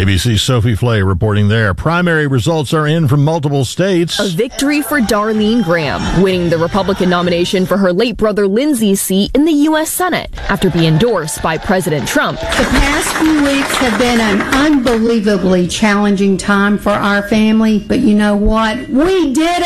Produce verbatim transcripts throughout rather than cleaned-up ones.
B C's Sophie Flay reporting there. Primary results are in from multiple states. A victory for Darlene Graham, winning the Republican nomination for her late brother Lindsay's seat in the U S Senate after being endorsed by President Trump. The past few weeks have been an unbelievably challenging time for our family, but you know what? We did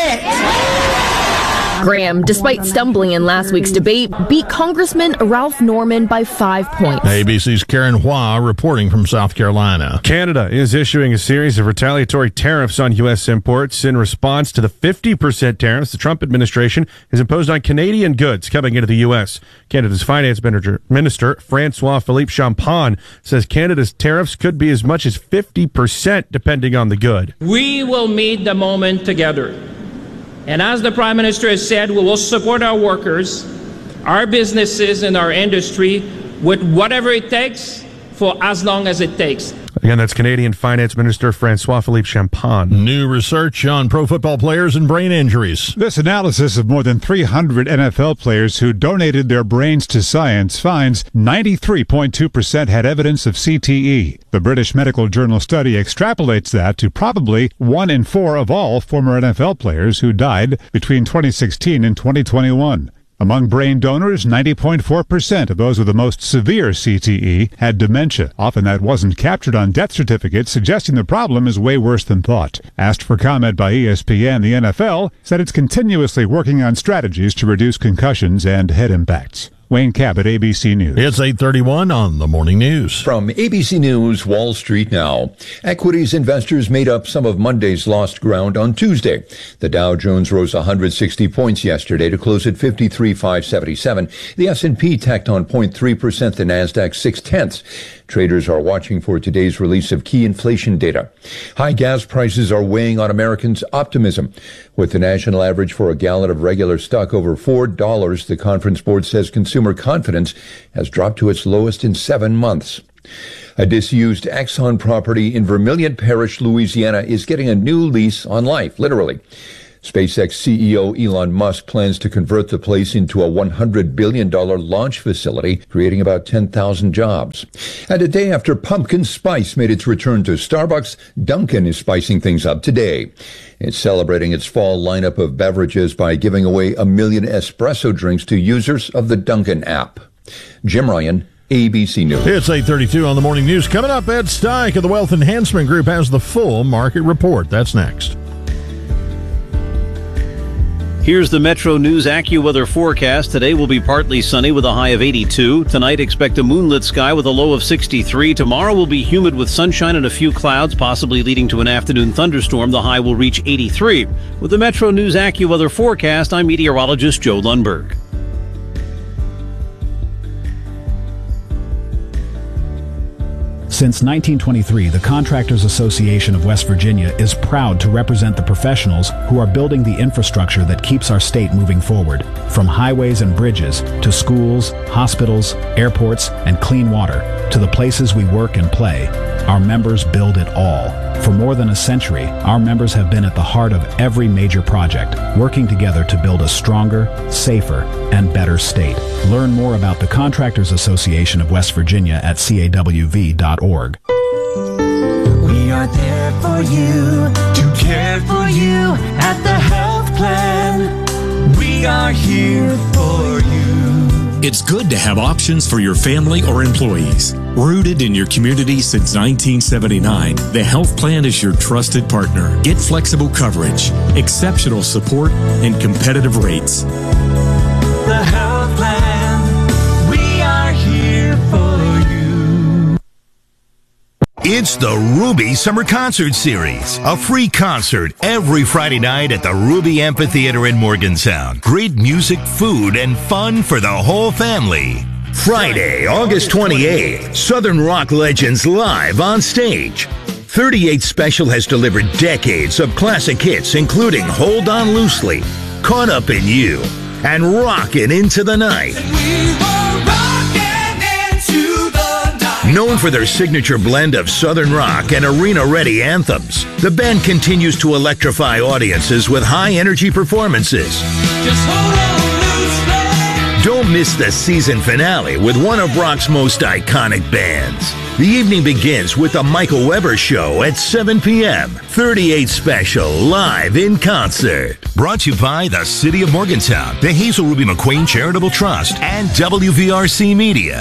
it! Graham, despite stumbling in last week's debate, beat Congressman Ralph Norman by five points. A B C's Karen Hua reporting from South Carolina. Canada is issuing a series of retaliatory tariffs on U S imports in response to the fifty percent tariffs the Trump administration has imposed on Canadian goods coming into the U S. Canada's finance minister, Francois Philippe Champagne, says Canada's tariffs could be as much as fifty percent depending on the good. We will meet the moment together. And as the Prime Minister has said, we will support our workers, our businesses, and our industry with whatever it takes for as long as it takes. Again, that's Canadian Finance Minister Francois Philippe Champagne. New research on pro football players and brain injuries. This analysis of more than three hundred N F L players who donated their brains to science finds ninety-three point two percent had evidence of C T E. The British Medical Journal study extrapolates that to probably one in four of all former N F L players who died between twenty sixteen and twenty twenty-one. Among brain donors, ninety point four percent of those with the most severe C T E had dementia. Often that wasn't captured on death certificates, suggesting the problem is way worse than thought. Asked for comment by E S P N, the N F L said it's continuously working on strategies to reduce concussions and head impacts. Wayne Cabot, A B C News. It's eight thirty-one on the Morning News. From A B C News, Wall Street now. Equities investors made up some of Monday's lost ground on Tuesday. The Dow Jones rose one hundred sixty points yesterday to close at fifty-three thousand five hundred seventy-seven. The S and P tacked on zero point three percent, the NASDAQ six-tenths. Traders are watching for today's release of key inflation data. High gas prices are weighing on Americans' optimism. With the national average for a gallon of regular stock over four dollars, the Conference Board says consumer confidence has dropped to its lowest in seven months. A disused Exxon property in Vermilion Parish, Louisiana, is getting a new lease on life, literally. SpaceX C E O Elon Musk plans to convert the place into a one hundred billion dollars launch facility, creating about ten thousand jobs. And a day after pumpkin spice made its return to Starbucks, Dunkin' is spicing things up today. It's celebrating its fall lineup of beverages by giving away a million espresso drinks to users of the Dunkin' app. Jim Ryan, A B C News. It's eight thirty-two on the Morning News. Coming up, Ed Steik of the Wealth Enhancement Group has the full market report. That's next. Here's the Metro News AccuWeather forecast. Today will be partly sunny with a high of eighty-two. Tonight, expect a moonlit sky with a low of sixty-three. Tomorrow will be humid with sunshine and a few clouds, possibly leading to an afternoon thunderstorm. The high will reach eighty-three. With the Metro News AccuWeather forecast, I'm meteorologist Joe Lundberg. Since nineteen twenty-three, the Contractors Association of West Virginia is proud to represent the professionals who are building the infrastructure that keeps our state moving forward. From highways and bridges to schools, hospitals, airports, and clean water, to the places we work and play, our members build it all. For more than a century, our members have been at the heart of every major project, working together to build a stronger, safer, and better state. Learn more about the Contractors Association of West Virginia at C A W V dot org. We are there for you, to care for you at the health plan. We are here for you. It's good to have options for your family or employees. Rooted in your community since nineteen seventy-nine, the Health Plan is your trusted partner. Get flexible coverage, exceptional support, and competitive rates. The Health Plan, we are here for you. It's the Ruby Summer Concert Series, a free concert every Friday night at the Ruby Amphitheater in Morgantown. Great music, food, and fun for the whole family. Friday, August twenty-eighth, Southern rock legends live on stage. thirty-eight Special has delivered decades of classic hits, including Hold On Loosely, Caught Up in You, and Rockin' Into the Night. Known for their signature blend of Southern rock and arena-ready anthems, the band continues to electrify audiences with high-energy performances. Just hold on loosely. Don't miss the season finale with one of rock's most iconic bands. The evening begins with the Michael Weber Show at seven p.m. thirty-eight Special, live in concert. Brought to you by the City of Morgantown, the Hazel Ruby McQueen Charitable Trust, and W V R C Media.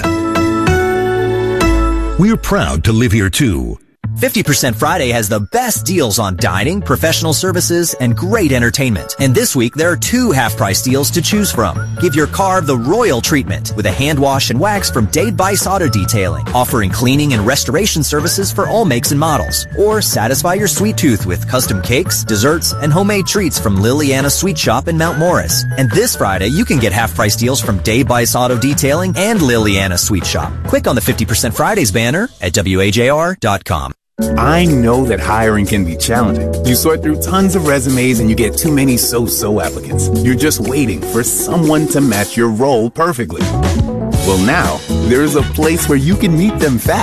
We're proud to live here too. fifty percent Friday has the best deals on dining, professional services, and great entertainment. And this week, there are two half-price deals to choose from. Give your car the royal treatment with a hand wash and wax from Dade Bice Auto Detailing, offering cleaning and restoration services for all makes and models. Or satisfy your sweet tooth with custom cakes, desserts, and homemade treats from Liliana Sweet Shop in Mount Morris. And this Friday, you can get half-price deals from Dade Bice Auto Detailing and Liliana Sweet Shop. Click on the fifty percent Fridays banner at W A J R dot com. I know that hiring can be challenging. You sort through tons of resumes and you get too many so-so applicants. You're just waiting for someone to match your role perfectly. Well, now, there's a place where you can meet them fast.